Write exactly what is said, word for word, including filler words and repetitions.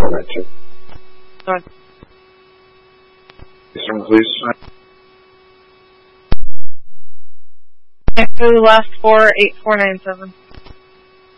four nine two. Go ahead. Eastern, please. After the last four, eight four nine seven.